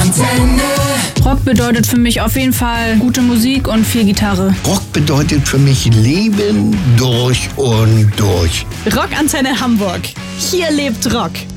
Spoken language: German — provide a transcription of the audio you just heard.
Rockantenne. Rock bedeutet für mich auf jeden Fall gute Musik und viel Gitarre. Rock bedeutet für mich Leben durch und durch. Rockantenne Hamburg. Hier lebt Rock.